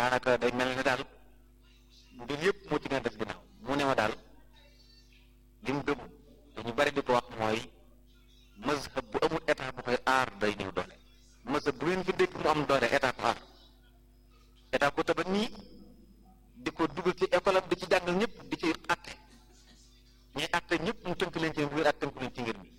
daanaka day mel ne daal mbir yëpp moo ci gën a des ginnaaw mu ne ma daal li mu gëm dañu bari di ko wax mooy mazhab bu amul état bu koy aar day néew doole mazhab bu ngeen fi dégg mu am doole état ko aar état ko tabat nii di ko dugal ci école am di ci jàngal ñëpp di ci àtte ñuy àtte ñëpp mu tënk leen ci ngir ak tënk leen ci ngir mi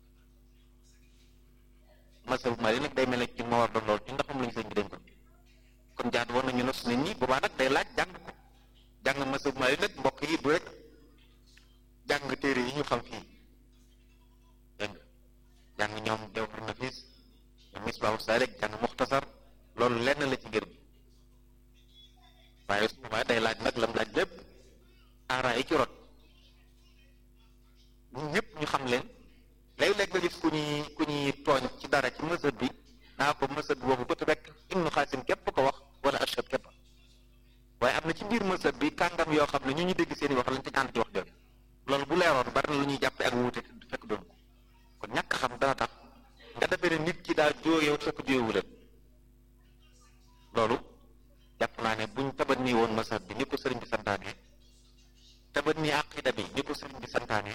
mazhab Maalik nag day mel ne ci moo war doon lool ci ndaxam lañu sëñ bi dénk ko kon jaadu woon nañu nos nit ñi boobaa nag day laaj jàng ko jàng mazhab Maalik nag mbokk yi du rek jàng téere yi ñu xam fii dégg nga jàng ñoom Jawhar Nafis ñoom Misbaahu Saalik jàng Muxtasar loolu lenn la ci ngir bi waaye su boobaa day laaj nag lam laaj lépp aara yi ci rot ñun ñëpp ñu xam leen léeg-léeg nga gis ku ñuy tooñ ci dara ci mazhab bi naa ko mazhab bi boobu bëtt rek Ibnu Xaasim képp ko wax wala Ashhab képp waaye am na ci biir mazhab bi kàngam yoo xam ne ñu dégg seen i wax lañ ci ànd ci wax jooju loolu bu leeroon bari na lu ñuy jàppe ak wuute fekk doon ko kon ñàkk xam dana tax nga defee ne nit ki daal jooyow fekk jooyowu leen loolu jàpp naa ne buñ tabat nii woon mazhab bi ni ko sëriñ bi santaane tabat nii aqida bi ni ko sëriñ bi santaane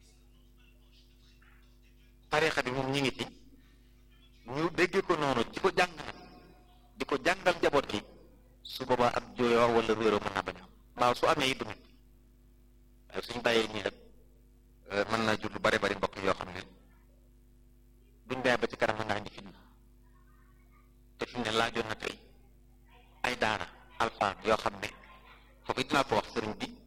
tariixa bi moom ñi ngi ci ñu déggee ko noonu di ko jàng nag di ko jàngal njaboot gi su boobaa ak jooyoo wala réeroo mën naa bañ a waaw su amee it du nit waaye suñ bàyyee nii rek mën naa jur lu bari bari mbokk yoo xam ne buñ bàyyee ba ci kanam nga indi fitna te fi ne laajoon na tey ay daara alpha yoo xam ne foofu dinaa ko wax sëriñ bi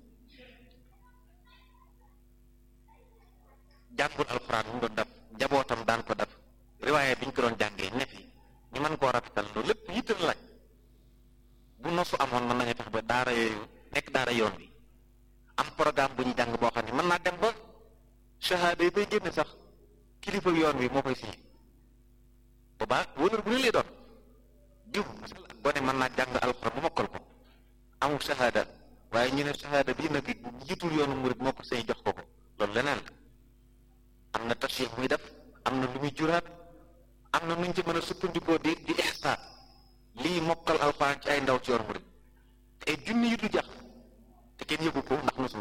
jàngul alxuraan mu doon def njabootam daan ko def riwaaye bi ñu ko doon jàngee ne fi ñu mën koo rafetal loolu lépp yitteel laaj bu nosu amoon mën nañu tax ba daara yooyu nekk daara yoon bi am programme bu ñu jàng boo xam ne mën naa dem ba shahada yi bay génne sax kilifa yoon wi moo koy signé boobaa wónal bu ne lay doon diw masal ak gone mën naa jàng alxuraan bu mokkal ko amul shahada waaye ñu ne shahada bii nag jiitul yoonu murid moo ko say jox ko loolu leneen la am na tafsir muy def am na lu muy juraat am na nuñ ci mën a sukkandikoo di ihsaat lii mokkal alxuraan ci ay ndaw ci yoonu murid te ay junni yu du jax te kenn yëgu ko ndax na suuñ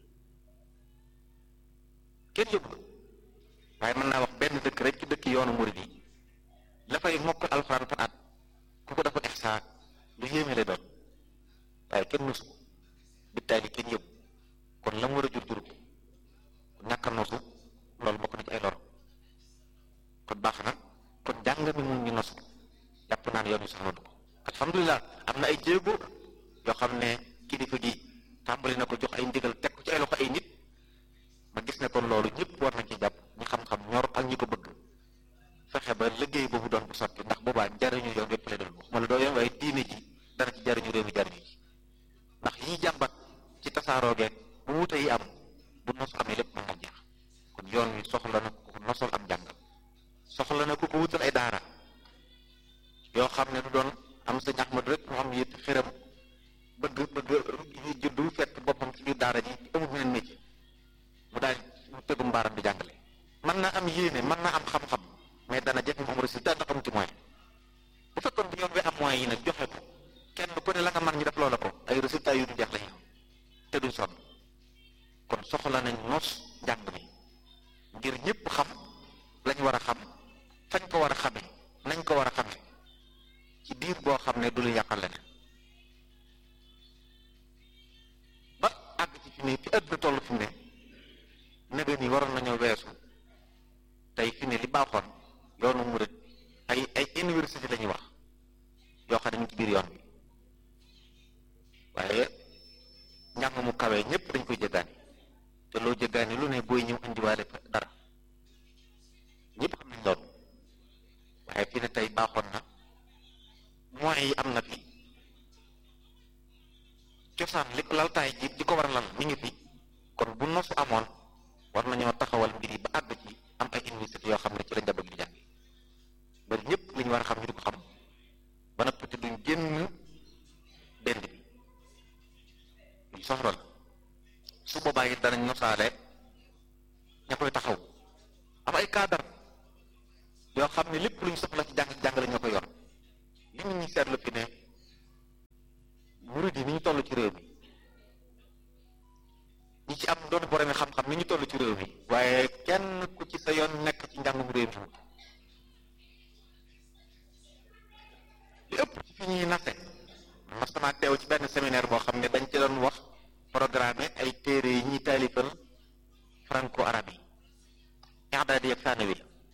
kenn yëgu ko waaye mën naa wax benn dëkk rek ci dëkk yoonu murid yi la fay mokkal alxuraan fa at ku ko dafa ihsaat lu yéeme lay doon waaye kenn nosu ko bittaali kenn yëgu kon la mu war a jur ko ñàkk a nosu loolu bokk na ci ay lor kon baax na kon jàng mi mun ñu nos jàpp naa ne yoon wi soxla du ko alhamdulilah am na ay jéego yoo xam ne kilifa gi tàmbali na ko jox ay ndigal teg ko ci ay loxo ay nit ma gis ne kon loolu ñëpp war nañ ci jàpp ñi xam-xam ñor ak ñi ko bëgg fexe ba liggéey boobu doon bu sotti ndax boobaa jariñu yoon yëpp lay doon wax ma la doo yoon waaye diine ji dana ci jariñu réew mi jariñu ji ndax yi jàmbat ci tasaaroo geeg bu wute yi am bu nos amee lépp mën na jeex kon yoon wi soxla na ko nosol am jàngal soxla na ku ko wutal ay daara yoo xam ne du doon am sëñ Ahmad rek mu am yit xiram bëgg juddu fekk boppam ci biir daara ji amul meneen métier mu daal mu tegu mbaaram di jàngale mën naa am yéene mën naa am xam-xam mais dana jafe mu am résultat ndax amu ci moyen bu fekkoon bu yoon wi am moyen yi nag joxe ko kenn ku ne la nga mën ñu def loola ko ay résultats yu du jeex lañu te duñ sonn kon soxla nañ nos njàng mi ngir ñëpp xam lañ war a xam fañ ko war a xame nañ ko war a xame ci diir boo xam ne du lu yàqal leneen ba àgg ci fi ne fi àdduna toll fi mu ne nega ni waroon nañoo weesu tey fi ne li baaxoon yoonu murid ay université la ñuy wax yoo xam ne ñu ci biir yoon bi waaye njàng mu kawee ñëpp dañ koy jëggaani te loo jëggaani lu ne booy ñëw indiwaale dara ñëpp xam nañ loolu waaye fi ne tey baaxoon na moyens yi am na fi cosaan li laltaay ji di ko war a lal mi ngi fi kon bu nosu amoon war nañoo taxawal mbir yi ba àgg ci am ay université yoo xam ne ci la njaboot gi jàng bari ñëpp li ñu war a xam ñu di ko xam ba noppi te duñ génn dend bi luñ soxla la su boobaa it danañ nosaale ña koy taxaw am ay cadre yoo xam ne lépp luñ soxla ci jàng jàngale ñoo ko yor li nit ñi seetlu fi ne murid yi ni ñu toll ci réew mi ñi ci am doon borom xam-xam ni ñu toll ci réew mi waaye kenn ku ci sa yoon nekk ci njàngum réew mi li ëpp ci fi ñuy nase mas naa teew ci benn séminaire boo xam ne dañ ci doon wax programme ay téere yi ñuy taalifal franco arabe yi i'daadi ak sanawi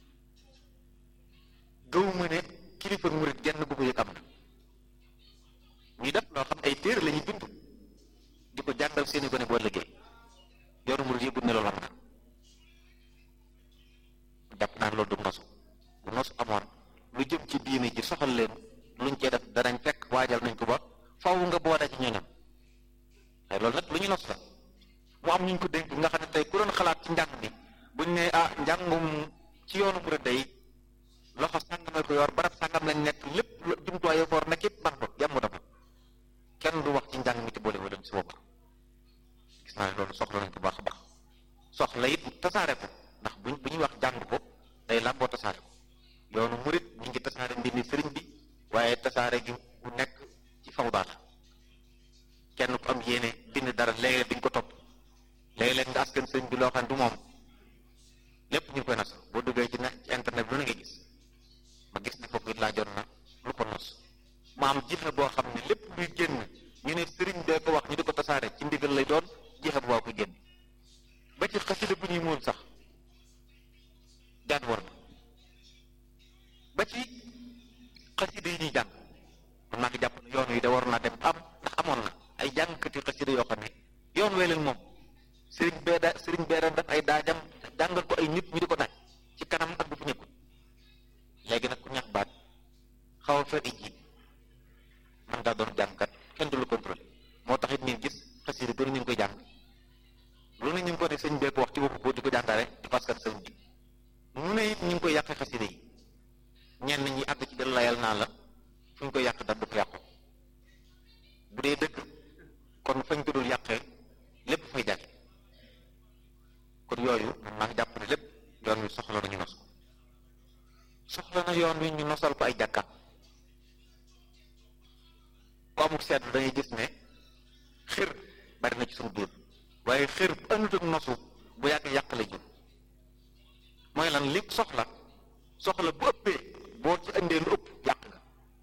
gëwuma ne kilifa murid genn gu ko yëg am na ñuy def loo xam ay téere la ñuy bind di ko jàngal seeni gone boo liggéey yoonu murid yëgul ne loolu am na jàpp naa loolu du nosu bu nosu amoon lu jëm ci diine ji soxal leen luñ cee def danañ fekk waajal nañ ko ba faw nga boole ci ñooñam waaye loolu nag lu ñu nos la mu am ñu ko dénk nga xam ne tey ku doon xalaat ci njàng mi buñ ne njàngum ci yoonu murid day loxo sàngam ko yor barab sàngam lañ nekk lépp jumtuwaay yoo for nekk yëpp man ko jàmm dafa kenn du wax ci njàng mi te boole wala si bopp gis naa ne loolu soxla nañ ko baax a baax soxla it tasaare ko ndax bu ñuy wax jàng ko day làmboo tasaare ko yoonu murid ñu ngi tasaare mbir mi sëriñ bi waaye tasaare gi bu nekk ci faw daal kenn ku am yéene bind dara léeg-léeg di nga ko topp léeg-léeg nga askan sëriñ bi loo xam du moom lépp ñu koy nas boo duggee ci internet bi lu ne nga gis ma gis ne foofu it laa jot na lu ko nos ma am jixa boo xam ne lépp luy génn ñu ne sëriñ bee ko wax ñu di ko tasaare ci ndigal lay doon jixa bu waa ko génn ba ci xasida bu ñuy muul sax jaan war na ba ci xasida yi ñuy jàng man maa ngi jàpp ne yoon yi da war naa dem am ndax amoon na ay jàngkati xasida yoo xam ne yoon wee leen moom sëriñ bee daan def ay daajam jàngal ko ay nit ñu di ko daaj ci kanam ak bu fi ñëpp léegi nag ku ñax baat xaw a fer ji man daa doon jàngkat kenn du lu contrôlé moo tax it ngeen gis xasida gën ñu ngi koy jàng lu ne ñu ngi ko ne sëñ bee ko wax ci bopp di ko jàngale di parce que sëñ bi mu ne it ñu ngi koy yàqee xasida yi ñenn ñi àgg ci dal layal naa la fu ñu koy yàq daf dafa yàqu bu dee dëgg kon fañ ko dul yàqee lépp fay jàll kon yooyu maa ngi jàpp ne lépp yoon wi soxla na ñu nos ko soxla na yoon wi ñu nosal ko ay jàkka ku amul seetlu dañuy gis ne xir bari na ci suñu biir waaye xir bu ëndut ak nosu bu yàgg yàq la jur mooy lan li soxla bu ëppee boo ci indee lu ëpp yàq nga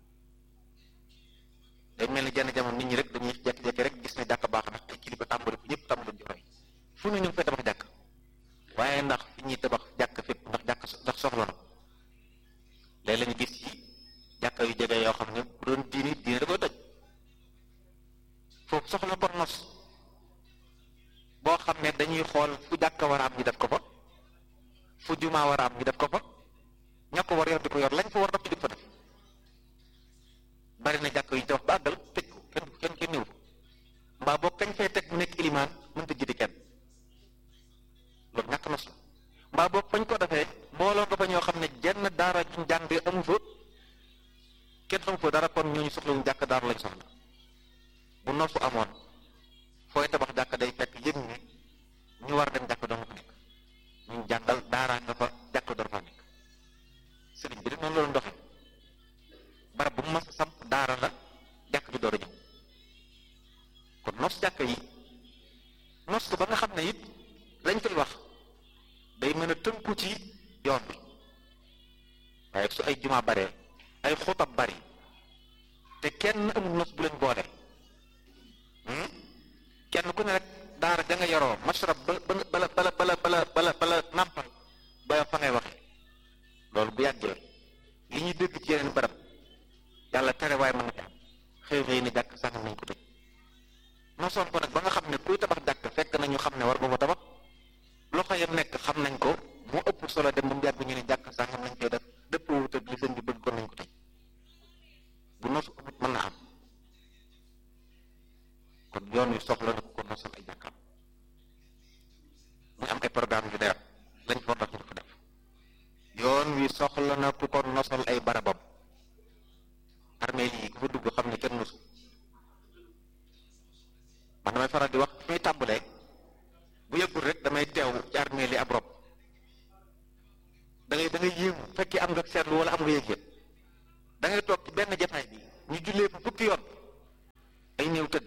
day mel ni jenn jamono nit ñi rek dañuy jekki-jekki rek gis ne jàkk baax na ay kilifa tàmbali fu ñëpp tàmbali di roy fu ne ñu ngi fay tabax jàkk waaye ndax fi ñuy tabax jàkk fépp ndax soxla na léeg lañu gis ci jàkka yu jege yoo xam ne bu doon diine da koy toj foofu soxla ko nos boo xam ne dañuy xool fu jàkka war a am ñu def ko fa fu jumaa war a am ñu def ko fa ña ko war yor di ko yor lañ fa war def di ko fa def bari na jàkk yu tabax ba àggal tëj ko kenn néew fa mbaa boo kañ fay teg mu nekk ilimaan mënta jiite kenn loolu ñàkk nos la mbaa boo fañ ko defee mbooloo nga fa ñoo xam ne jenn daara juñ jàng amu fa kenn xamu fa dara kon ñooñu soxlawuñ jàkk daara lañ soxla bu nosu amoon fooy tabax jàkk day fekk yëg ne ñu war a dem jàkk doon fa nekk ñu jàngal daaraa nga fa jàkk doon fa nekk sëriñ bi rek noonu la doon doxee barab bu mu mas samp daara la jàkk ji door a ñëw kon nos jàkk yi nos ko ba nga xam ne it lañ koy wax day mën a tënku ci yoon bi waaye su ay jumaa baree ay xutab bari te kenn amul nos bu leen boole kenn ku ne rek daara da nga yoroo mashrab bala nàmpal ba fa ngay waxe loolu bu yàggee li ñuy dégg ci yeneen barab yàlla tere waaye mën na ko xëy ne jàkk sàngam nañ ko tëj nosoon ko nag ba nga xam ne kuy tabax jàkk fekk nañu xam ne war nga ko tabax loxo yam nekk xam nañ ko moo ëpp solo dem ba mu yàgg ñu ne jàkk sàngam nañ koy def dëpp wut ak li sëñ bi bëgg ko nañ ko tëj bu nosu amut mën na am kon yoon wi soxla na ko nosal ay jàkkam mu am ay programme yu leer lañ fa tax ñu ko def yoon wi soxla na ku ko nosal ay barabam armée yi ku fa dugg xam ne kenn nosu man damay faral di wax fi muy tàmbalee bu yëggul rek damay teew ci armée li ab rob da ngay yéemu fekkee am nga seetlu wala am nga yëg-yëg da ngay toog ci benn jataay bi ñu jullee fa fukki yoon ay néew tëdd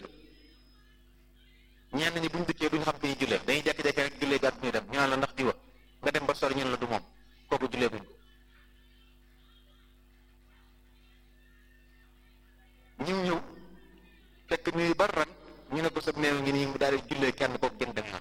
ñenn ñi buñ dikkee duñ xam fi ñu jullee dañuy jekki-jekki rek jullee gàtt ñuy dem ñu naan la ndax diwa nga dem ba sori ñun la du moom kooku jullee buñ ko ñëw fekk néew bar ran ñu ne ko sab néew ngi nii mu daal di jullee kenn kooku gën dem na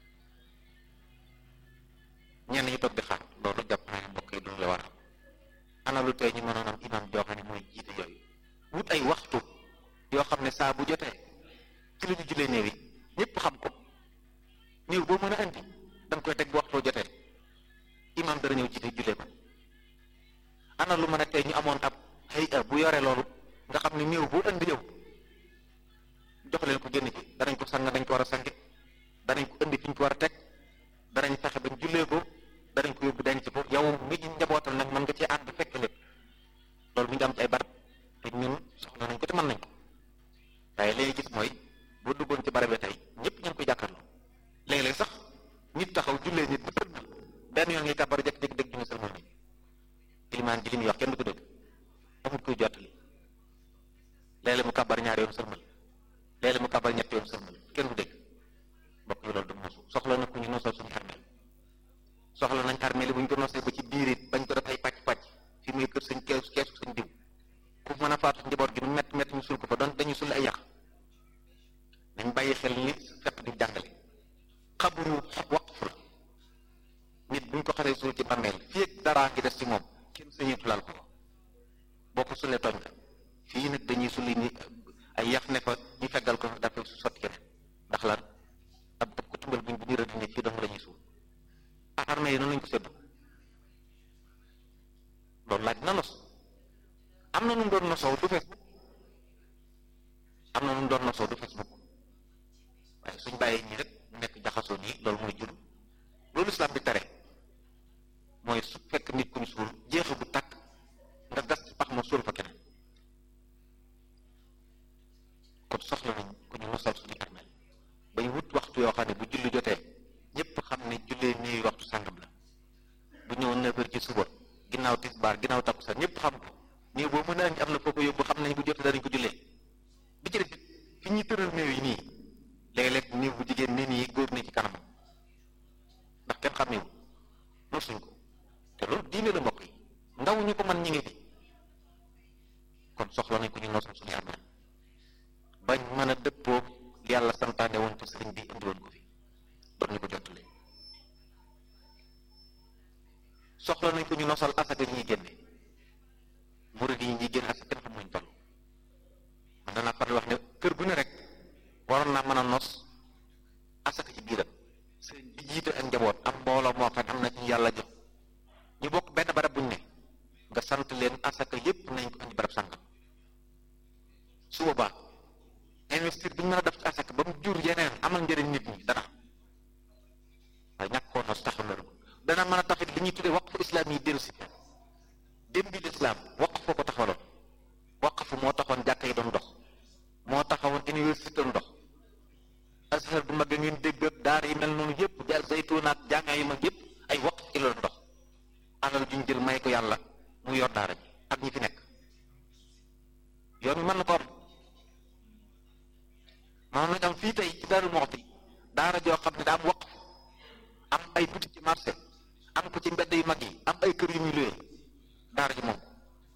ñenn ñi toog di xaar loolu jàpp naa ne mbokk yi duñ la war a ana lu tey ñu mënoon am imam joo xam ne mooy jiite yooyu wut ay waxtu yoo xam ne saa bu jotee ci la ñu jullee néew yi ñëpp xam ko néew boo mën a andi da nga koy teg bu waxtu jotee imam dara ñëw jiite jullee ko ana lu mën a tey ñu amoon ab xëy bu yore loolu nga xam ne néew boo andi yow jox leen ko génn ci danañ ko sang dañ ko war a sange danañ ko indi fi ñu ko war a teg danañ fexe bañ jullee ko danañ ko yóbbu denc ko yow mi njabootal nag mën nga ci ànd fekk lépp loolu mi ngi am ci ay barab te ñun soxla nañ ko te mën nañ ko waaye léegi gis mooy boo duggoon ci barab tey ñëpp ña ngi koy jàkkaarloo léeg-léeg sax nit taxaw jullee nit ba sëlmal benn yoon ngi kàbbar jekk-jekk dégg ñu sëlmal ni ilimaan ji li muy wax kenn du ko dégg amul koy jottali léeg-léeg mu kàbbar ñaari yoon sëlmal léeg-léeg mu kàbbar ñetti yoon sëlmal kenn du dégg mbokk yi loolu du nosu soxla na ku ñu nosal suñu armeel soxla nañ armeel bu ñu ko nosee ba ci biir it bañ ko def ay pàcc-pàcc fi muy kër sañ keesu sañ diw ku mën a faatu njaboot gi mu métti ñu sul ko fa doon dañuy sul ay yàq nañ bàyyi xel ni fekk di jàngale xabru waqf la nit buñ ko xasee suul ci bàmmeel fii ak daraa ngi des ci moom kenn sañeetu laal ko boo ko sulee tooñ ka fii nag dañuy sulli ni ay yàq ne fa ñu feggal ko dafa sotti keneen ndax lan ab ko tumbal buñ bu ñu rëdd ne fii dong la ñuy suul armée yi noonu lañ ko séddu loolu laaj na nos am na nu mu doon nosoo du Facebook am na nu mu doon nosoo du Facebook waaye suñ bàyyee ñi rek nekk jaxasoo nii loolu mooy jur loolu islam bi tere mooy su fekk nit ku ñu suul jeexu bu tàkk nga gas ci pax ma suul fa keneen kon soxla nañ ku ñu nosal suñu armeel bañ wut waxtu yoo xam ne bu julli jotee ñëpp xam ne jullee nii waxtu sàngam la bu ñëwoon 9 heures ci suba ginnaaw tisbaar ginnaaw takkusaan ñëpp xam ko nii boo mën a andi am na foo ko yóbbu xam nañ bu jotee danañ ko jullee bi ci def fi ñuy tëral néew yi nii léeg-léeg néew bu jigéen ne nii góor ne ci kanamam ndax kenn xamewu nosuñ ko te loolu diine la mbokk yi ndaw ñu ko man ñi ngi fi kon soxla nañ ko ñu nosal suñu armeel bañ mën a dëppoo yàlla santaane woon te sëriñ bi indi woon ko fi doon ñu ko jottale soxla nañ ko ñu nosal asaka ñuy génne murid yi ñuy génne asaka kenn xam nañ toll man danaa faral wax ne kër gu ne rek waroon naa mën a nos asaka ci biiram sëriñ bi jiite ak njaboot am mbooloo moo xam am na ci yàlla jox ñu bokk benn barab buñ ne nga sant leen asaka yépp nañ ko indi barab sàngam su boobaa investir bi ñu mën a def ci asaka ba mu jur yeneen amal njëriñ nit ñi dana waaye ñàkk koo nos taxul loolu dana mën a taxit li ñuy tuddee waqfu islam yi dellu si dem bi lislaam waqfu ko taxawaloon waqfu moo taxoon jàkka yi doon dox moo taxawoon université doon dox azhar bu mag ngeen dégg ak daar yi mel noonu yëpp jal zaytunaat jàngaa yu mag yëpp ay waqf ci la doon dox alal juñ jël may ko yàlla mu yor daara ji ak ñi fi nekk yoon mi mën na ko am maanaam nañ am fii tey ci Daaru Muxti daara joo xam ne daa am waqf am ay boutique ci marché am ko ci mbedd yu mag yi am ay kër yu muy luwee daara ji moom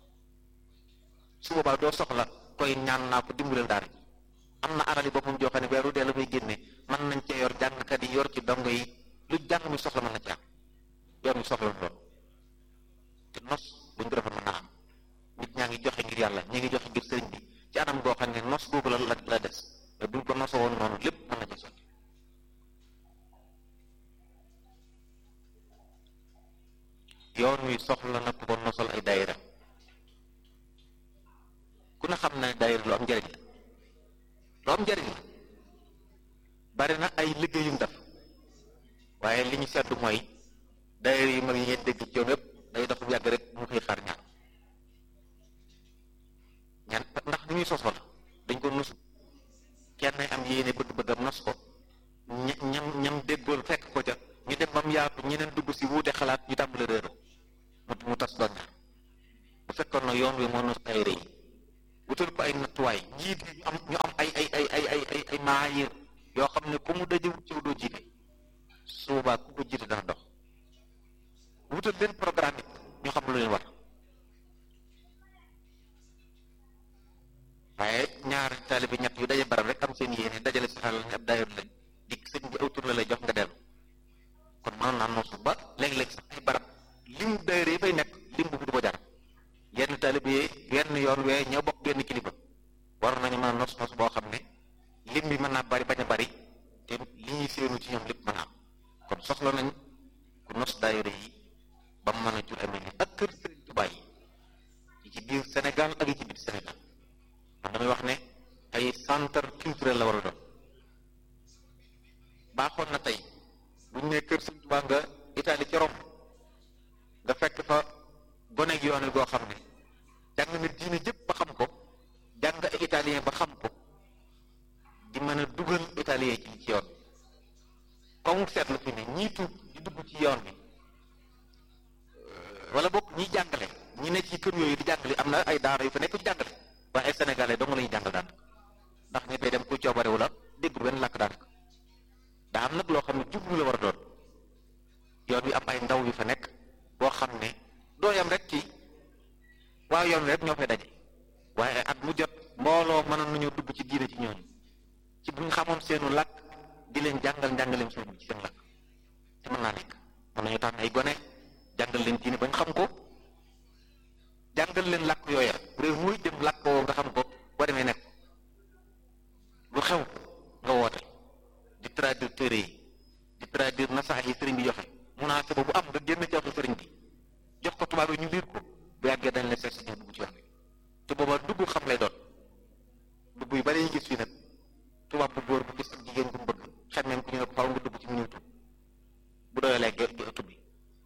su boobaa doo soxla koy ñaan naa ko dimbalal daara ji am na alali boppam joo xam ne weeru dee la muy génne mën nañ cee yor jàngkat yi yor ci dongo yi lu jàng mi soxla mën na ci am yoon mi soxla lool te nos buñ ko defal mën naa am nit ñaa ngi joxe ngir yàlla ñi ngi joxe ngir sëriñ bi ci anam goo xam ne nos boobu la des te buñ ko nosoo woon noonu lépp mën na ci sotti yoon wi soxla na ko nosal ay daayira ku ne xam na ne daayira lu am njëriñ la lu am njëriñ la bari na ay liggéey yum def waaye li ñu seetlu mooy daayira yu mag yi ngeen dégg ci yoon yëpp day dox bu yàgg rek mu koy xaar ñaan ndax ni ñuy sosoo la dañ ko nosu kenn am yéene bëgg-bëggam nos ko ñam déggool fekk ko ca ñu dem ba mu yaatu ñeneen dugg si wuute xalaat ñu tàmbali réero mu tas doon ñaar bu fekkoon na yoon wi moo nos daayira yi wutal ko ay nattuwaay jiit yi ñu am ay maayir yoo xam ne ku mu dajewut ci doo jiite suubaa ku ko jiite dana dox wutal leen programme it ñu xam lu leen war waaye ñaar taalibe ñett yu daje barab rek am seen yéene dajale si xalal ne ab daayir lañ dikk sëñ bi aw tur la lay jox nga dellu kon mënoon naa noosu ba léeg-léeg sax ay barab limu daayir yi fay nekk lim bu du ko jar yenn taalibe yi yenn yoon wee ñoo bokk benn kilifa war nañu mën a nos boo xam ne lim bi mën naa bari bañ a bari te li ñuy séenu ci ñoom lépp mën a am kon soxla nañ ku nos daayira yi ba mu mën a jur amee ni ak kër Sëriñ Tuubaa yi ci biir Sénégal ak yi ci biir Sénégal man damay wax ne ay centre culturel la war a doon baaxoon na tey buñ ne kër Sëriñ Tuubaa nga Italie ci Rome nga fekk fa gone gi yoon goo xam ne jàng na diine jëpp ba xam ko jàng ay italien ba xam ko di mën a dugal italien ci yoon comme seetlu fi ne ñii tuub di dugg ci yoon bi wala bokk ñiy jàngale ñi ne ci kër yooyu di jàngale am na ay daara yu fa nekk ci jàngale waaye ay sénégalais dong la ñuy jàngal daanaka ndax ñi fay dem ku coobarewu la déggul benn làkk daanaka daa am nag loo xam ne jublu la war a doon yoon wi am ay ndaw yu fa nekk boo xam ne doo yam rek ci waaye yoon wi rek ñoo fay daje waaye at mu jot mbooloo mënoon nañoo dugg ci diine ci ñooñu ci buñ xamoon seenu làkk di leen jàngal njàngaleem seen ci seen làkk te mën naa nekk mën nañu tànn ay gone jàngal leen diine bañ xam ko jàngal leen làkk yooya réew muy dem làkk woo nga xam ko boo demee nekk lu xew nga woote di traduire téere yi di traduire nasax yi sëriñ bi joxe munaasaba bu am nga génn ci waxu sëriñ bi jox ko tubaab yi ñu liir ko bu yàggee dañ leen seet si ñëw dugg ci yoon bi te booba dugg xam lay doon dugg yu bari yi gis fii nag tubaab bu góor bu gis ak jigéen bu mu bëgg xamee ku ñu ne ko faaw nga dugg ci minutu bu doyoo lay tubbi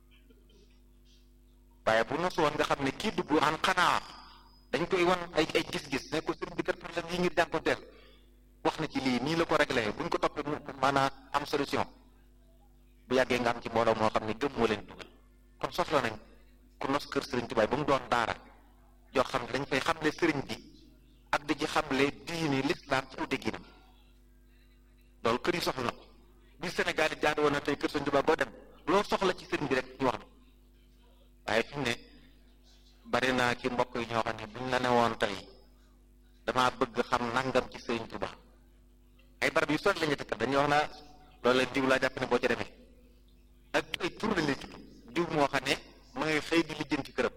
waaye bu nosu woon nga xam ne kii dugg an xanaa dañ koy wan ay gis-gis ne ko sëriñ bi kat problème yi ngir jànkonteel wax na ci lii nii la ko réglé buñ ko toppee mu maanaam am solution bu yàggee nga am ci mbooloo moo xam ne gëm moo leen dugal kon soxla nañ ku nos kër sëriñ Tuubaa ba mu doon daara joo xam ne dañ fay xamle sëriñ bi ak di ci xamle diini lislaam ci aw dégginam loolu kër yi soxla na ko bi Sénégal yi jaadu woon na tey kër sëriñ Tuubaa boo dem loo soxla ci sëriñ bi rek ñu wax na waaye fi mu ne bari naa ci mbokk yi ñoo xam ne buñ la ne woon tey damaa bëgg xam nangam ci sëriñ Tuubaa ay barab yu sori la ñu tëkkal dañuy wax naa loolu leen diw laa jàpp ne boo ci demee ak ay tur lañ lay tudd diw moo xam ne ma ngay xëy di lijjanti këram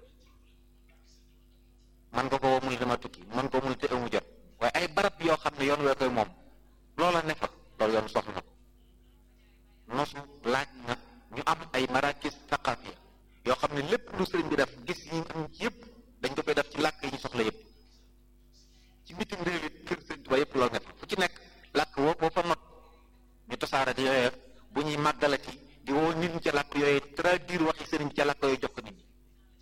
man nga ko woo mun dama tukki man ko mun te amu jot waaye ay barab yoo xam ne yoon wee koy moom loola ne fa loolu yoon soxla na ko nosu laaj na ñu am ay marakis thaqafiya yoo xam ne lépp lu sëriñ bi def gis yi am ci yëpp dañ ko koy def ci làkk yi ñu soxla yëpp ci bitim réew yi kër sëriñ Tuubaa yëpp loolu ne fa fu ci nekk làkk woo boo fa not ñu tasaare di yooyee bu ñuy màggalati di woo nit ñi ca làkk yooyu traduire waxi sëriñ ca làkk yooyu jox ko nit ñi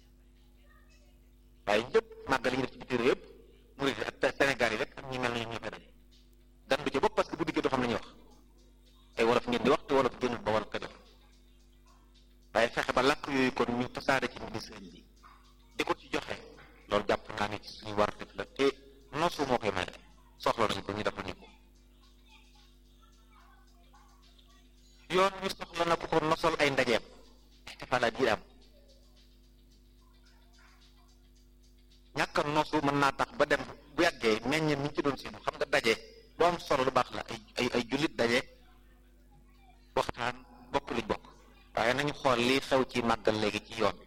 waaye ñëpp màggal yi ñu def ci bitim réew yëpp murid ak Sénégal yi rek am ñu mel ne ñoom ñoo fay daje gan du ca bopp parce que bu diggee doo xam la ñuy wax ay wolof ngeen di wax te wolof génnul ba wolof ka def waaye fexe ba làkk yooyu kon ñu tasaare ci nit ñi sëriñ bi di ko ci joxe loolu jàpp naa ne ci suñu war def la te nosu moo koy maye soxla nañ ko ñu defal ñu ko yoon ñu soxla na ko ko nosal ay ndajeem ihtifaalaat yi am ñàkk a nosu mën naa tax ba dem bu yàggee meññeen mi ñu ci doon séenu xam nga daje lu am solo lu baax la ay jullit daje waxtaan bokk liñ bokk waaye nañu xool lii xew ci màggal léegi ci yoon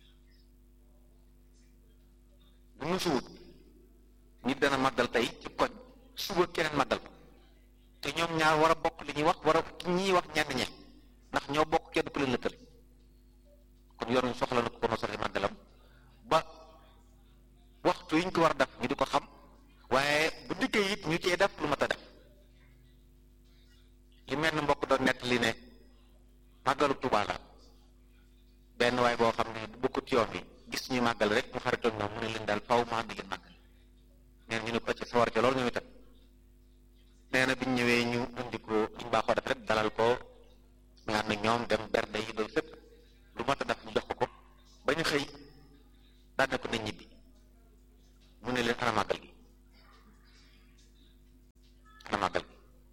bu nu suwut nit dana màggal tey ci koñ suba keneen màggal ko te ñoom ñaar war a bokk li ñuy wax war a ñiy wax ñenn ñe ndax ñoo bokk kenn ku leen lëkkale kon yoon ñu soxla na ko nosale màggalam ba waxtu yi ñu ko war a def ñu di ko xam waaye bu dikkee it ñu cee def lu mat a def li mel ne mbokk doon nekk li ne màggalu Tuubaa la benn waay boo xam ne bu bokkut yoon bi gis ñuy màggal rek ñu xaritoon ñoom mu ne leen daal faw maa di leen màggal neen ñu ne ko ci sawar ca loolu ñoom itam nee na biñ ñëwee ñu indi ko liñ baaxoo def rek dalal ko ñu ànd ak ñoom dem bernde yi doy fépp lu mat a def ñu jox ko ba ñu xëy daan na ko nañ ñibbi mu ne leen ana màggal gi ana màggal gi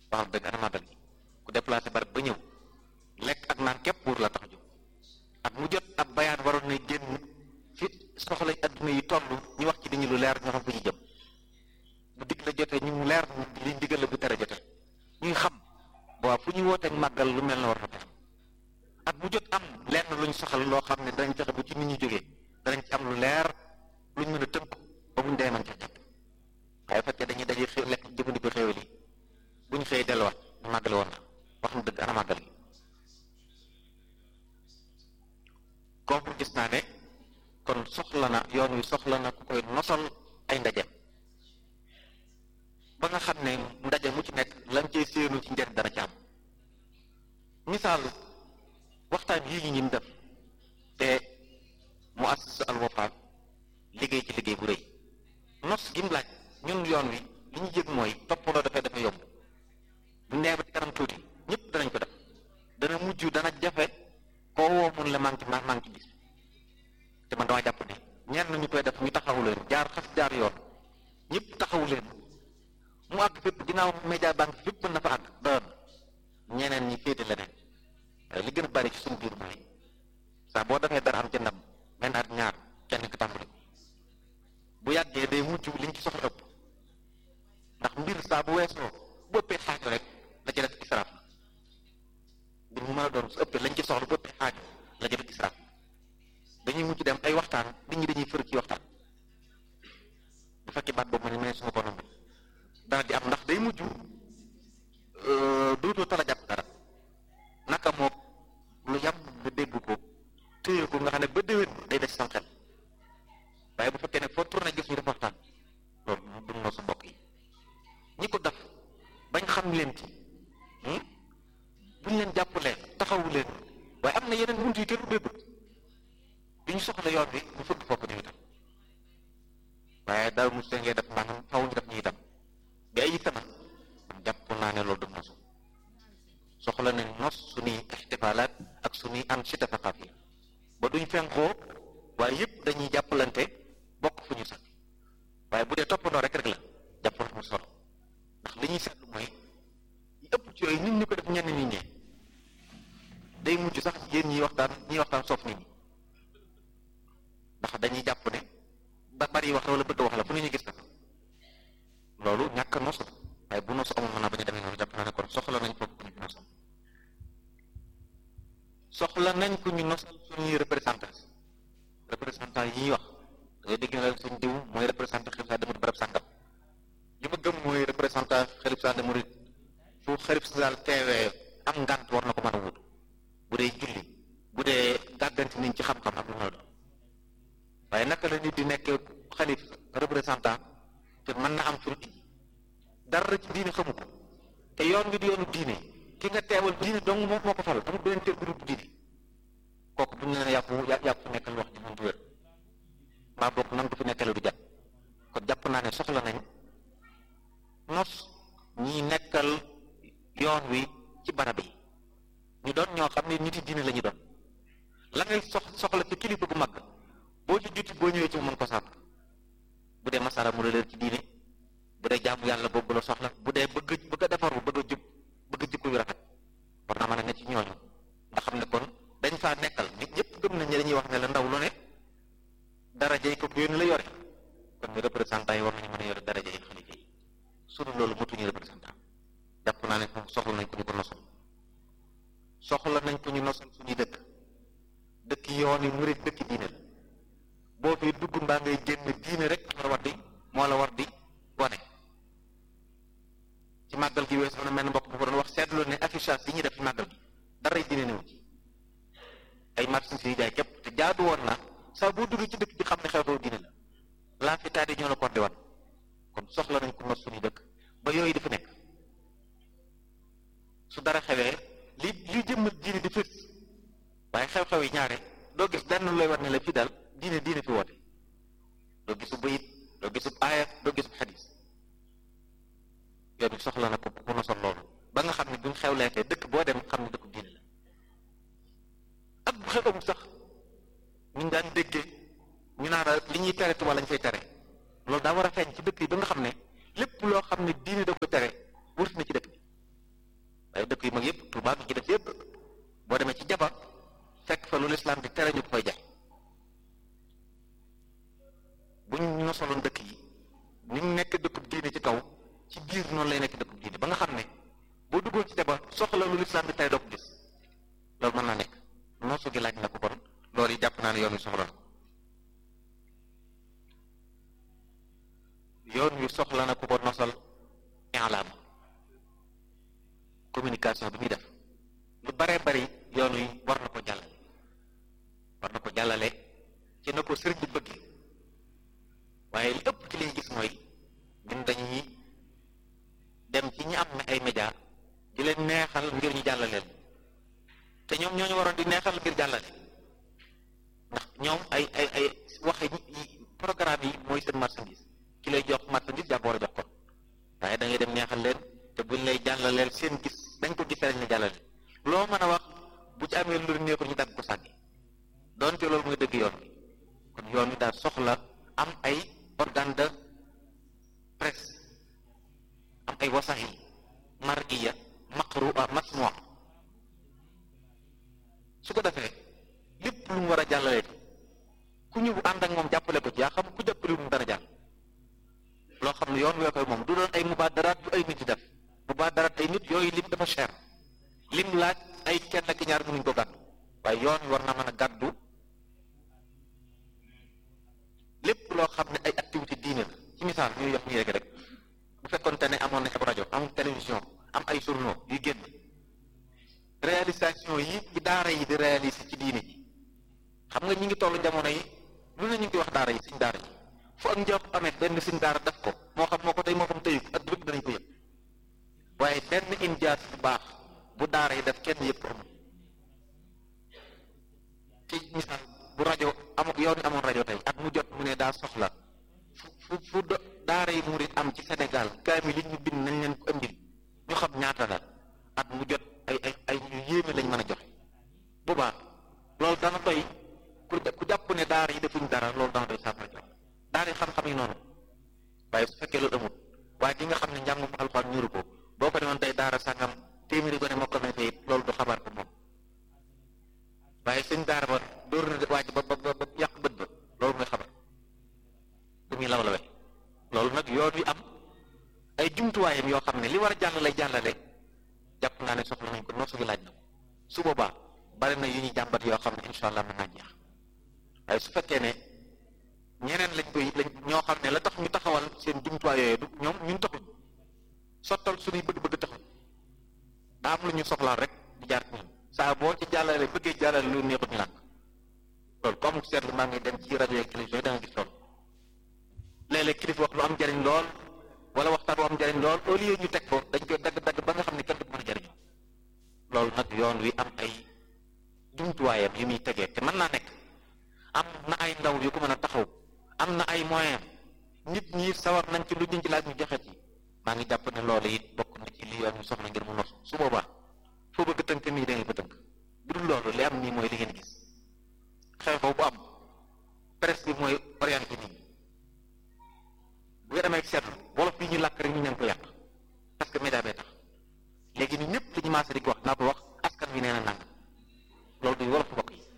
wax dëgg ana màggal gi ku déplacé barab ba ñëw lekk ak naan képp pour la tax a jóg ak mu jot ab bayaan waroon na génn fi soxla adduna yi toll ñu wax ci nit ñi lu leer ñoo xam fu ñu jëm bu digg la jotee ñu leer liñ digal la bu tere jotee ñuy xam waaw fu ñuy wooteeg màggal lu mel na war na tax ak mu jot am lenn luñ soxal loo xam ne danañ fexe bu ci nit ñi jógee danañ ci am lu leer luñ mën a tënk ba buñ dee mën ca jàpp waaye fekkee dañuy daje xew lekk jëfandikoo xéwal yi buñ xëyee delluwaat ñu màggale woon na wax na dëgg ana màggal gi kooku gis naa ne kon soxla na yoon wi soxla na ku koy nosal ay ndaje ba nga xam ne ndaje mu ci nekk lañ cey séenu ci njëriñ dana ci am misaal waxtaan yii ñu def te mu assise Al Wafa liggéey ci liggéey bu rëy nos gi mu laaj ñun yoon wi li ñu yëg mooy toppandoo dafay dafa yomb bu nee ba ci kanam tuuti ñëpp danañ ko def dana mujj dana jafe koo woo mun la manqué bis te man dama jàpp ne ñenn ñu koy def ñu taxawu leen jaar yoon ñëpp taxawu leen mu àgg fépp ginnaaw média banque fépp mën na fa àgg doon ñeneen ñi féete leneen li gën a bari ci suñu biir mooy saa boo defee dara am ci ndam benn at ñaar kenn ko tàmbali bu yàggee day mujj liñ ci soxla ëpp ndax mbir saa bu weesoo bu ëppee xaaju rek la ci def israaf mbir mu mën a doon su ëppee lañ ci soxla bu ëppee xaaju la ci def israaf dañuy mujj dem ay waxtaan nit ñi dañuy fër ci waxtaan bu fekkee baat boobu ma ne suma ko nombi dana di am ndax day mujj dootoo tala jàpp dara naka moom lu yàpp nga dégg ko téye ko nga xam ne ba déwén day des sam xel waaye bu fekkee ne foo tourné gis ñu def waxtaan loolu du noo sa mbokk yi ñi ko def bañ xam leen ci buñ leen jàppalee taxawu leen waaye am na yeneen bunt yi kenn ubbeegul di ñu soxla yoon bi ñu fëgg foofu ñu itam waaye daal mu see ngay def maanaam faw ñu def ñu itam bi ay itam jàpp naa ne loolu du nosu soxla nañ nos suñuy ixtifaalaat ak suñuy anchita thaqafiya ba duñ fenkoo waaye yëpp dañuy jàppalante bokk fu ñu sax waaye bu dee toppandoo rek la jàpp na mu solo ndax li ñuy seetlu mooy yi ëpp ci yooyu nit ñi ko def ñenn nit ñi day mujj sax yéen ñiy waxtaan soof nit ñi ndax dañuy jàpp ne ba bari wax la wala bëgg wax la fu ne ñu gis na loolu ñàkk a nosu waaye bu nosu amul mën naa bañ a demee noonu jàpp naa ne kon soxla nañ foofu ñu nosal soxla nañ ku ñu nosal suñuy représentant yi ñuy wax dangay dégg na suñ diw mooy représentant xalif saa demut barab sàngam li ma gëm mooy représentant xalif saa demut fu xalif saa teewee am ngànt war na ko mën a wut bu dee julli bu dee gàgganti niñ ci xam-xam ak lu mën a doon waaye naka la nit di nekk xalif représentant te mën na am fi dara ci diine xamu ko te yoon wi di yoonu diine ki nga teewal diine dong moo ko fal amul beneen tër bu dul diine kooku bu ñu leen yàpp nekkal wax di mën du wér mbaa bokk nan ko fi nekkale du jàpp kon jàpp naa ne soxla nañ nos ñi nekkal yoon wi ci barab yi ñu doon ñoo xam ne nit yi diine la ñu doon la ngay soxla ci kilifa bu mag boo ci jutti boo ñëwee ci mu mën ko sàmm bu dee masala mu la leer ci diine bu dee jaamu yàlla boobu la soxla bu dee bëgg a defaru bëgg a jub bëgg a jikko yu rafet war naa mën a ne ci ñooñu nga xam ne kon dañ faa nekkal nit ñëpp gëm nañ ne dañuy wax ne la ndaw lu ne daraja yi ko yónni la yore kon ñu représentant yi war nañu mën a yore daraja yi xalifa yi sunu loolu motuñu représentant jàpp naa ne soxla nañ ko ñu ko nosal soxla nañ ko ñu nosal suñuy dëkk yoon yi murid dëkk diine la boo fi dugg mbaa ngay génn diine rek moo la war di wane ci màggal gi weesu am na mel mbokk bu ko doon wax seetlu ne affichage yi ñuy def ci màggal gi dara diine néew ci ay marchandises yi jaay képp te jaadu woon na saa boo duggee ci dëkk bi xam ne xew-xew diine la laa fi taat yi ñoo la ko di wan kon soxla nañ ko nos suñu dëkk ba yooyu dafa nekk su dara xewee li jëmmal diine di fës waaye xew-xew yi ñaare doo gis benn looy war ne la fii daal diine fi woote doo gisu bayit doo gisub aaya doo gisub xadis yow bi soxla na ko ku nosal loolu ba nga xam ne buñ xewleetee dëkk boo dem xam ne dëkku diine la ak bu xewam sax ñu daan déggee ñu naan li ñuy tere Tuubaa lañ fay tere loolu daa war a feeñ ci dëkk yi ba nga xam ne lépp loo xam ne diine da ko tere wërti na ci dëkk bi ci biir noonu lay nekk dëkk diine ba nga xam ne boo duggoon ci ba soxla lu lislaam bi tey doo ko gis loolu mën naa nekk noosu gi laaj na ko kon loolu yi jàpp naa ne yoon wi soxla na ko yoon wi soxla na ku ko nosal i'laam communication bi muy def lu baree bari yoon wi war na ko jàllale ci na ko sëriñ bi bëgg waaye li ëpp ci liñ gis mooy ñun dañuy dem ci ñi am ay média di leen neexal ngir ñu jàllaleel te ñoom ñoo ñu waroon di neexal ngir jàllale ndax ñoom ay waxe programme yi mooy seen marchandise ki lay jox marchandise yaa ko war a jox kon waaye da ngay dem neexal leen te buñ lay jàllaleel seen gis dañ ko gisee lañ la jàllale loo mën a wax bu ci amee lu neexul ñu dagg ko sànni doonte loolu mooy dëgg yoon wi kon yoon wi daal soxla am ay organe de presse am ay wasail mar'iya maqru'a masmu'a su ko defee lépp lu mu war a jàllale ku ñu ànd ak moom jàppale ko ci yaa xam ku jàppale mu dana jàll loo xam ne yoon wee koy moom du doon ay mubaadaraat yu ay nit di def mubaadaraat ay nit yooyu lim dafa cher lim laaj ay kenn ak ñaar mënuñ ko gàddu waaye yoon war na mën a gàddu lépp loo xam ne ay activité diine la ci misaal ñuy yox nii rek bu fekkoonte ne amoon na ab rajo am télévision am ay journaux yu génn réalisation yi ci daara yi di réaliser ci diine ji xam nga ñi ngi tollu jamono yi lu ne ñu ngi wax daara yi suñ daara yi fu ak njëpp amee benn suñ daara def ko moo xam moo ko tey moo xam tëyu ak bépp danañ ko yëg waaye benn injaas bu baax bu daara yi def kenn yëpp am ci misaal bu rajo yoon amoon rajo tey at mu jot mu ne daa soxla fu daara yi murit am ci Sénégal kaamil yi ñu bind nañ leen ko indil ñu xam ñaata la at mu jot ay ñu yéeme lañ mën a joxe bu baax loolu dana doy ku jàpp ne daara yi defuñ dara loolu dana doy sàmm jox daara yi xam-xam yi noonu waaye su fekkee loolu amul waaye ki nga xam ne njàngum alxuraan ñuru ko boo ko demoon tey daara sàngam téeméeri gone mokkal nañ tey loolu du xabaar ko moom waaye sëñ daara ba dóor na wàcc ba yàq bët ba loolu mooy xabar du muy law la we loolu nag yoon wi am ay jumtuwaayam yoo xam ne li war a jàllale jàllale jàpp naa ne soxla nañ ko noosu gi laaj na ko su boobaa bari na yu ñuy jàmbat yoo xam ne incha allah mën naa jeex waaye su fekkee ne ñeneen lañ ñoo xam ne la tax ñu taxawal seen jumtuwaay yooyu du ñoom ñun taxuñ sottal suñuy bëgg-bëgg taxuñ daa am lu ñu soxlaal rek di jaar ci ñun saa boo ci jàllale bëggee jàllale lu neexut ñu lànk loolu comme seetlu maa ngi dem ci rajo yeeg télévision yi da nga gis loolu léeg-léeg kilifa wax lu am jariñ lool wala waxtaan bu am jariñ lool au lieu ñu teg ko dañ koy dagg ba nga xam ne kenn du mën a jariñoo loolu nag yoon wi am ay jumtuwaayam yu muy tegee te mën naa nekk am na ay ndaw yu ko mën a taxaw am na ay moyen nit ñi sawar nañ ci lu ñu ci laaj ñu joxe ci maa ngi jàpp ne loolu it bokk na ci li yoon wi soxla ngir mu nos su boobaa foo bëgg tënk nii da nga ko tënk bu dul loolu li am nii mooy li ngeen gis xew-xew bu am presse bi mooy orienté nit ñi bu ngeen amee seetlu wolof bi ñu làkk rek ñu ñan ko yàq parce que média bee tax léegi ni ñëpp li ñu maase di ko wax naa ko wax askan wi nee na nang loolu duy wolof mbokk yi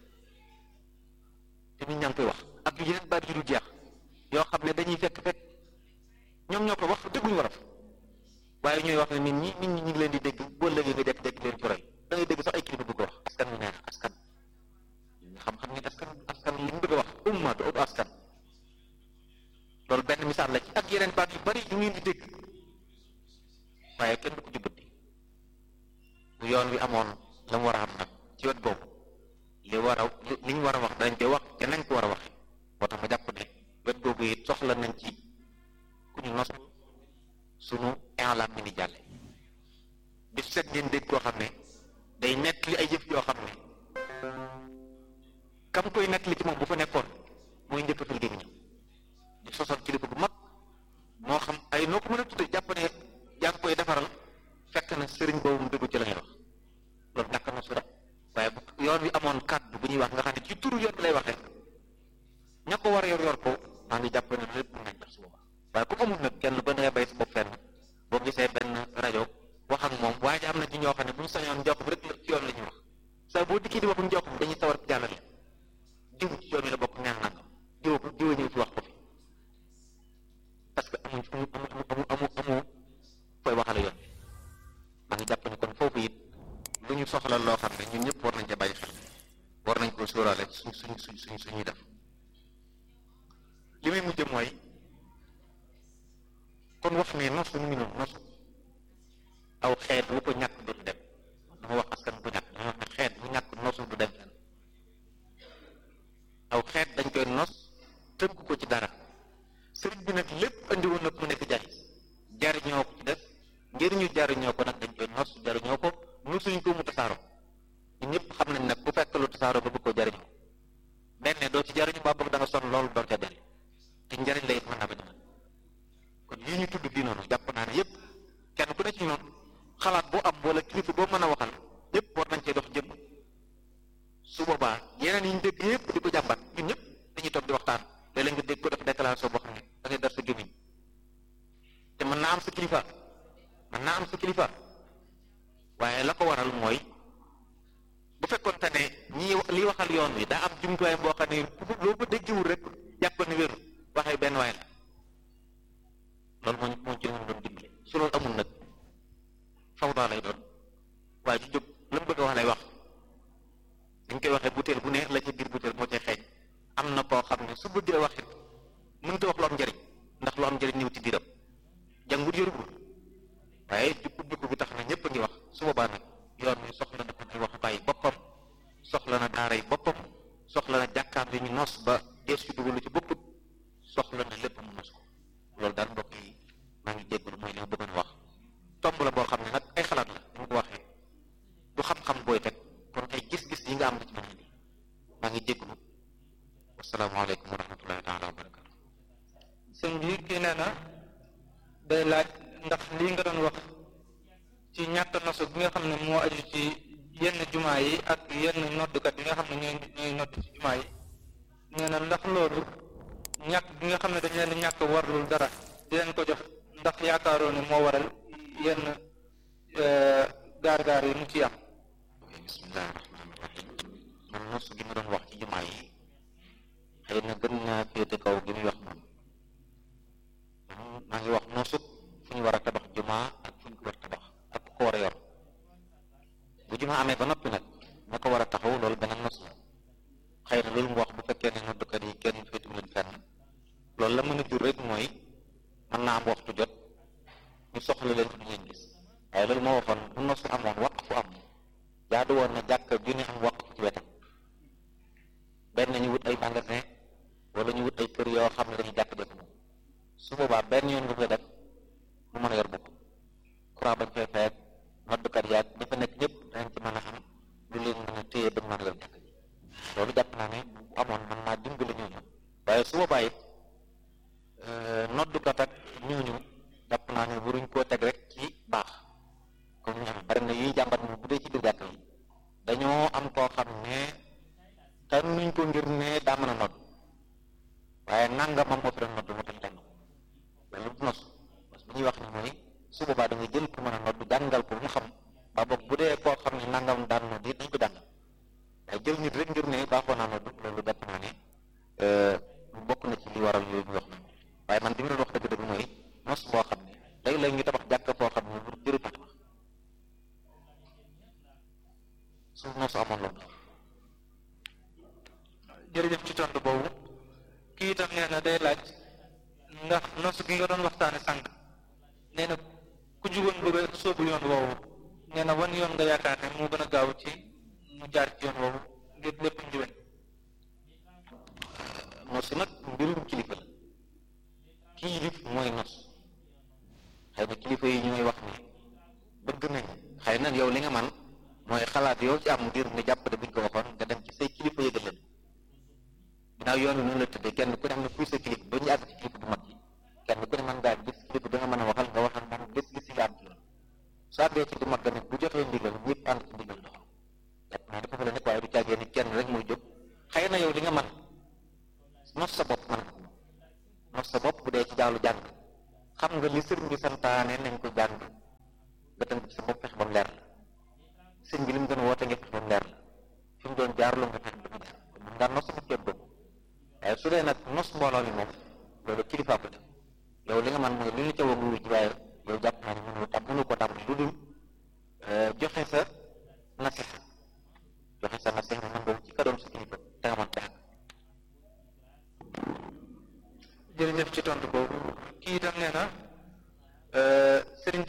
te nit ñaa ngi koy wax ak yu yeneen baat yu du jeex yoo xam ne dañuy fekk ñoom ñoo ko wax dégguñu wolof waaye ñooy wax ne nit ñi ñu ngi leen di dégg boo léegi nga dégg leen ci roy da ngay dégg sax ay kilifa bu ko wax askan wi nee na askan xam-xam ni askan li mu bëgg a wax umma du askan loolu benn misaal la ci ak yeneen baat yu bari yu ngeen di dégg waaye kenn du ko jubbanti bu yoon wi amoon la mu war a am nag ci wet boobu li ñu war a wax dañ koy wax te nañ ko war a waxee moo tax ma jàpp ne wet boobu it soxla nañ ci ku ñu nos sunu i'laam mi ni jàlle bi set ngeen dégg koo xam ne day nett li ay jëf yoo xam ne kam koy nett li ci moom bu fa nekkoon mooy njëkkatal gémmiñam di sosal kilifa bu mag moo xam ay noo ko mën a tudde jàpp ne yaa ngi koy defaral fekk na sëriñ boobu mu déggu ci la ngay wax loolu ñàkk na su rek waaye bu yoon wi amoon kàddu bu ñuy wax nga xam ne ci turu yoon bi lay waxee ña ko war a yor ko maa ngi jàpp ne lépp mën nañ def su boobaa waaye ku amul nag kenn ba ngay bay sa bopp fenn boo gisee benn rajo wax ak moom waaye am na ci ñoo xam ne bu ñu sañoon njokk bi rek ci yoon la ñuy wax saa boo dikkee di waxu njokk bi dañuy sawar jàllale diw ci yoon yi la bokk neen nangam diw ñëw fi wax ko fi parce que amu soxla loo xam ne ñun ñëpp war nañ ca bàyyi xel war nañ koo sóoraale suñuy def li muy mujj mooy kon wax ne nosu mu ngi noonu nosu aw xeet wu ko ñàkk du dem dama wax askan bu ñàkk dama wax ne xeet bu ñàkk nosu du dem fenn aw xeet dañ koy nos tënk ko ci dara sëriñ bi nag lépp andi woon nag mu nekk jariñoo ko ci def ngir ñu jariñoo ko nag dañ koy nos jariñoo ko nosuñ ko mu tasaaroo ñun ñëpp xam nañ nag bu fekk lu tasaaroo ba bëgg koo jariñoo benn doo ci jariñu ba bëgg da nga sonn loolu door ca dellu te njariñ la it mën naa bañ a kon lii ñu tudd bii noonu jàpp naa ne yëpp kenn ku ne ci ñoom xalaat boo am wala kilifa boo mën a waxal yëpp war nañ cee dox jëm su boobaa yeneen yi ñu dégg yëpp di ko jàmbat ñun ñëpp dañuy toog di waxtaan léeg-léeg nga dégg ko def déclaration boo xam ne da ngay dar sa gémmiñ te mën naa am sa kilifa waaye la ko waral mooy bu fekkoon te ne li waxal yoon wi daa am jumtuwaay boo xam ne loo ko déggiwul rek jàpp ne wéru waxee benn waay la loolu moo ci mën doon dimbali su loolu amul nag fawda lay doon waaye ju jóg la mu bëgg a wax lay wax dañ koy waxee butéel bu ne la ci biir butéel moo cay xeeñ am na koo xam ne su bëggee waxit mënut a wax lu am njëriñ ndax lu am njëriñ ñëw ci biiram jàngut yorugul waaye ubbiku bi tax na ñëpp a ngi wax su boobaa nag yoon wi soxla na ko ay waxukaay boppam soxla na daara yi boppam soxla na jàkkaar yi ñu nos ba dees yu dugalu ci bokkut soxla na lépp mu nos ko loolu daal mbokk yi maa ngi jéggul mooy li ma bëggoon wax tomb la boo xam ne nag ay xalaat la ñu ko waxee du xam-xam booy teg kon ay gis-gis yi nga am na ci mën bi maa ngi jéggulu wasalaamaaleykum wa rahmatullahi taala wa barakatu sëñ bi kii nee na day laaj ndax lii nga doon wax ci ñàkk nosu bi nga xam ne moo aju ci yenn jumaa yi ak yenn noddukat yi nga xam ne ñooy nodd ci jumaa yi nee na ndax loolu ñàkk bi nga xam ne dañ leen ñàkk warlul dara di leen ko jox ndax yaakaaroo ne moo waral yenn gaar-gaar yi mu ci am. bismillahi rahmaani rahim man nosu gi ma doon wax ci jumaa yi xëy na gën naa féete kaw gi muy wax moom maa ngi wax nosut fu ñu war a tabax jumaa ak fu ñu ko war a tabax ak ku ko war a yor bu jumaa amee ba noppi nag na ko war a taxaw loolu beneen nos la xëy na loolu mu wax bu fekkee ne noddukat yi kenn féetu leen fenn loolu la mën a jur rek mooy mën naa am waxtu jot ñu soxla leen fu leen gis waaye loolu moo waxoon bu nosu amoon waqfu am jaadu woon na jàkk ju ne am waqfu ci wetam benn ñu wut ay magasin wala ñu wut ay kër yoo xam ne dañuy jàkk def moom su boobaa benn yoon nga koy def mu mën a yor bopp courant bañ fay fayet noddukat yaag dafa nekk ñëpp dañ ci mën a am lu leen mën a téye bañ mën a yor jàkk ji loolu jàpp naa ne bu amoon man naa dimbali ñooñu waaye su boobaa it noddukat ak ñooñu jàpp naa ne waruñ koo teg rek ci baax comme ñu am bari na yuy jàmbat moom bu dee ci biir jàkk yi dañoo am koo xam ne tànnuñ ko ngir ne daa mën a nodd waaye nanga moom moo fi doon nodd moo tax tànn ko loolu du nos parce que bu ñuy wax ne mooy su boobaa da nga jël ko mën a nodd jàngal ko mu xam ba boog bu dee koo xam ne nangam daan nodd it dañ ko jàngal waaye jël nit rek ngir ne baaxoo naa nodd loolu jàpp naa ne bokk na ci li waral yooyu ñu wax na waaye man bi mu doon wax dëgg-dëgg mooy nos boo xam ne day la ñu tabax jàkk foo xam ne bu jëru tabax su nos amoon loolu jërëjëf ci tontu boobu kii itam nee na day laaj ndax nosu gi nga doon waxtaane sànq nee na ku jugoon bëgg a sóobu yoon woowu nee na wan yoon nga yaakaar ne moo gën a gaaw ci mu jaar ci yoon woowu ngir lépp njuwen nosu nag mbirum kilifa la kilif mooy nos xëy na kilifa yi ñooy wax ne bëgg nañ xëy na yow li nga man mooy xalaat yow ci am ngir ne jàpp de buñ ko waxoon nga dem ci say kilifa yëgal leen ginnaaw yoon wi noonu la tëddee kenn ku ne am na kuy sa kilifa ba ñu àgg ci kilifa bu mag yi kenn ku ne mën ngaa gis kilifa ba nga mën a waxal nga waxal man gis-gis yi nga am ci loolu soo àggee ci bu mag nag bu joxee ndigal ñëpp ànd ci ndigal doxal jàpp naa dafa fa la nekk waaye du caagee ni kenn rek mooy jóg xëy na yow li nga man nos sa bopp mën ko nos sa bopp bu dee ci jaalu jàng xam nga li sëriñ bi santaane nañ ko jàng nga tënk ci sa bopp fex ba mu leer la sëriñ bi li mu doon woote nga fex ba mu leer la fi mu doon jaarloo nga fex ba mu leer mën ngaa nos sa bopp yëpp boobu waaye su dee nag nos mbooloo mi moom loolu kilifa ko def yow li nga man mooy li ñu ca woo nguur ji waaye yow jàpp naa ne mënu ko tàmbali lu dul joxe sa nasiha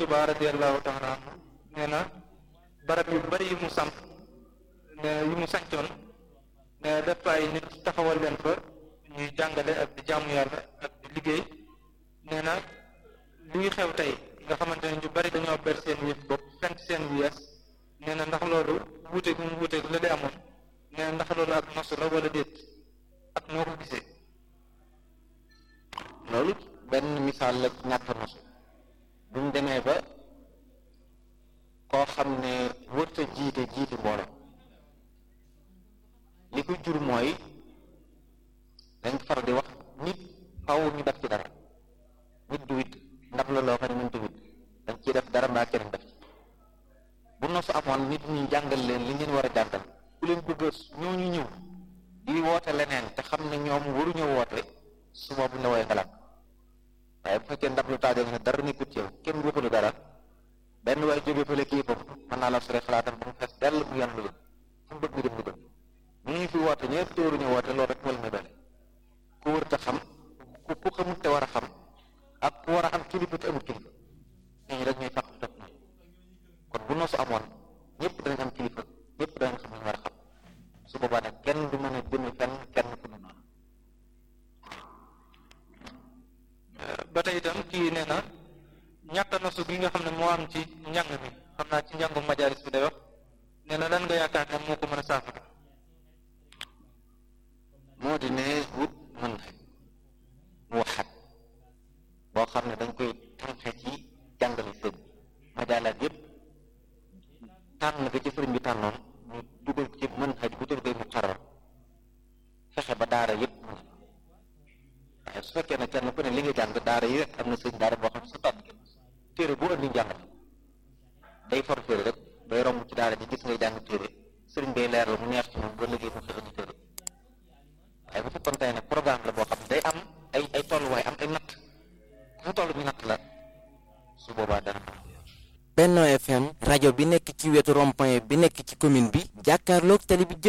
Tuubaa radiyallahu ta'ala anhu nee na barab yu bari yu mu samp nee na yu mu sancoon nee na def ay nit taxawal leen fa ñuy jàngale ak di jaamu yàlla ak di liggéey nee na luy xew tey nga xamante ne ñu bari dañoo ber seen yëf bopp fent seen yees nee na ndax loolu wuute gu mu wuuteeg la di amoon nee na ndax loolu ak nosu la wala déet ak noo ko gisee. loolu benn misaal la ñàkk nosu bu ñu demee ba koo xam ne wërta jiite mbooloo li ko jur mooy dañ faral di wax nit faaw ñu def ci dara nit du wit ndax la loo xam ne mënta wit dañ ciy def dara mbaa keneen def ci bu nosu amoon nit ñi jàngal leen li ngeen war a jàngal ku leen bëgg ñooñu ñëw di woote leneen te xam ne ñoom waruñu woote su boobu la woy xalaat waaye bu fekkee ndab lu taajoo nga ne dara nekkut ci yow kenn waxulu dara benn waaye jógee fële kii bopp mën naa la sore xalaatam ba mu fees dell mu yan lu fu mu bëgg ñu dem ñu dem ñu ngi fi woote ñëpp te waruñu woote loolu rek moo leen may doole ku wër te xam ku xamul te war a xam ak ku war a am kilifa te amul kilifa ñooñu rek ñooy fàq topp na kon bu noosu amoon ñëpp danañ am kilifa ñëpp danañ xam ñu war a xam su boobaa nag kenn du mën a jënd kenn fu mu noonu. ba tey itam kii nee na ñàkk nosu gi nga xam ne moo am ci njàng mi xam naa ci njàngu majalis bi day wax nee na lan nga yaakaar ne moo ko mën a saafara. moo di ne wut mën mu waxat boo xam ne dañ koy tànqe ci jàngale sëñ majaalaat yëpp tànn ga ci sëriñ bi tànnoon ñu dugal ci mën xaj bu tëg day mu xarar fexe ba daara yëpp mën waaye su fekkee ne kenn ku ne li nga jàng daara yi rek am na sëñ daara boo xam ne sa tànn téere boo andi njàng day for téere rek day romb ci daara ji gis ngay jàng téere sëriñ bay leer la mu neex ci moom ba liggéey mu xëy téere waaye bu fekkoon tey nag programme la boo xam ne day am ay tolluwaay am ay natt ku fa toll ñu natt la su boobaa dana Benno FM rajo bi nekk ci wetu rond-point bi nekk ci commune bi jàkkaarloog tali bi